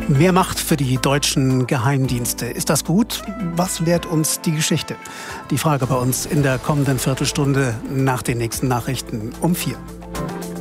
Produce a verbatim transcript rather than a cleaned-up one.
Mehr Macht für die deutschen Geheimdienste. Ist das gut? Was lehrt uns die Geschichte? Die Frage bei uns in der kommenden Viertelstunde nach den nächsten Nachrichten um vier.